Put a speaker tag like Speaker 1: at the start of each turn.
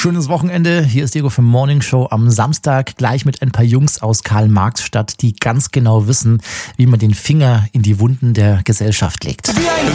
Speaker 1: Schönes Wochenende. Hier ist Diego für Morning Show am Samstag. Gleich mit ein paar Jungs aus Karl-Marx-Stadt, die ganz genau wissen, wie man den Finger in die Wunden der Gesellschaft legt.
Speaker 2: Wie ein